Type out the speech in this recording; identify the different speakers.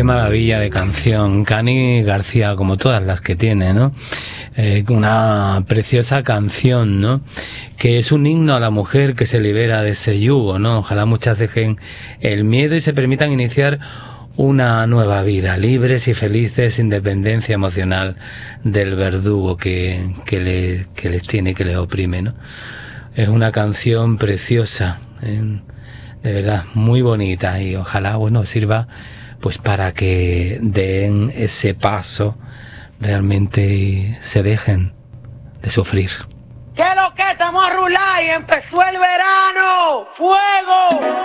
Speaker 1: qué maravilla de canción. Cani García, como todas las que tiene, ¿no? Una preciosa canción, ¿no? Que es un himno a la mujer que se libera de ese yugo, ¿no? Ojalá muchas dejen el miedo y se permitan iniciar una nueva vida, libres y felices, independencia emocional del verdugo que les tiene, que les oprime, ¿no? Es una canción preciosa, de verdad, muy bonita, y ojalá, bueno, sirva pues para que den ese paso realmente y se dejen de sufrir.
Speaker 2: ¿Qué lo que estamos a rular y empezó el verano? ¡Fuego!